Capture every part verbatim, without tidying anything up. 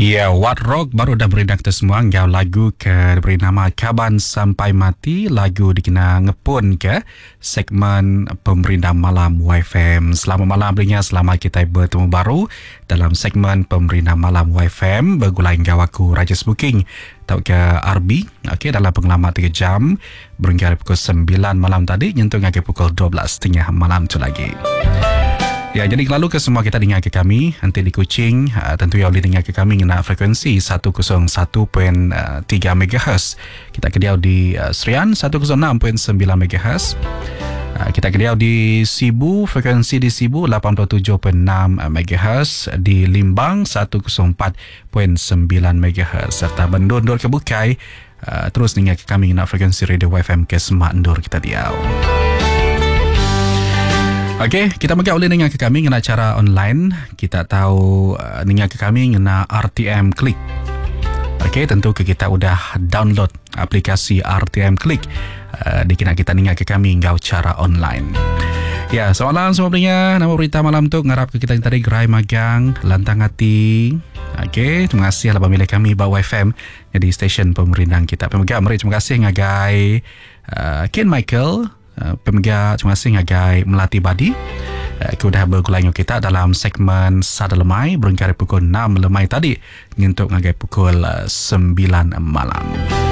Ya, What Rock baru dah beri kita semua ngau lagu ke diberi nama Kaban Sampai Mati. Lagu dikena ngepun ke segmen Pemerintah Malam Y F M. Selamat malam berinya, selamat kita bertemu baru dalam segmen Pemerintah Malam Y F M. Bergulai ngau aku Rajas Booking tau ke R B. Okey, dalam pengalaman tiga jam berhingga pukul sembilan malam tadi nyentuh ngaki pukul dua belas tiga puluh malam tu lagi. Ya, jadi lalu ke semua kita dengar ke kami nanti di Kuching, uh, tentu ya boleh dengar ke kami kena frekuensi seratus satu perpuluhan tiga megahertz. Kita kediau di uh, Serian seratus enam perpuluhan sembilan megahertz. Uh, kita kediau di Sibu, frekuensi di Sibu lapan puluh tujuh perpuluhan enam megahertz, di Limbang seratus empat perpuluhan sembilan megahertz, serta Bendun-Dur ke Bukai. Uh, terus dengar ke kami kena frekuensi radio Y F M ke Semak Ndur kita diau. Okey, kita mungkin boleh dengar ke kami dengan cara online. Kita tahu uh, dengar ke kami dengan R T M Click. Okey, tentu ke kita sudah download aplikasi R T M Click. Uh, dikena kita dengar ke kami dengan cara online. Ya, selamat malam semua pendengar. Nama berita malam tu ngarap ke kita tadi Gerai Magang, Lantang Hati. Okey, terima kasih lah pemilih kami Bawa Y F M jadi stesen pemerintah kita. Pemegang mari terima kasih ngagai uh, Ken Michael. Uh, Pemegang terima kasih ngagai Melati Badi. uh, Kita dah bergulai kita dalam segmen Sada Lemai berhingga pukul enam lemai tadi untuk ngagai pukul uh, sembilan malam.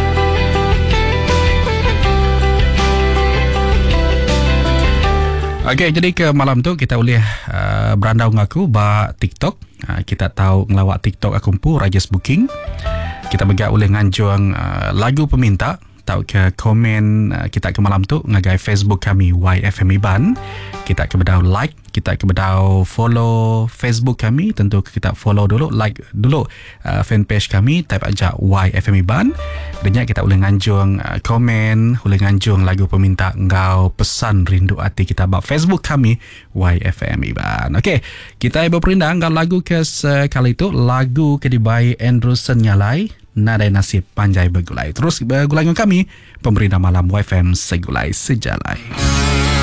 Okey, jadi ke malam tu kita boleh uh, berandau ngaku ba TikTok. uh, Kita tahu ngelawak TikTok aku pun Rajas Booking. Kita begak boleh nganjung uh, lagu peminta atau ke komen uh, kita ke malam tu ngagai Facebook kami Y F M Iban. Kita ke bedau like, kita ke bedau follow Facebook kami. Tentu kita follow dulu, like dulu uh, fanpage kami, type aja Y F M Iban. Dan kita boleh nganjung uh, komen, boleh nganjung lagu peminta ngau pesan rindu hati kita bab Facebook kami Y F M Iban. Okey, kita berperindah ngau lagu ke sekali itu lagu ke dibai Andrew Senyalai. Nadai nasib panjai bergulai. Terus bergulai dengan kami Pemerintah Malam Y F M Segulai Sejalai.